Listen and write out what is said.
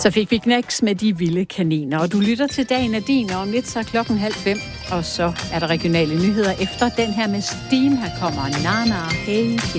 Så fik vi knæks med de vilde kaniner, og du lytter til Dagen er din, og om lidt så 4:05, og så er der regionale nyheder efter den her med Steam. Her kommer Nana, hey.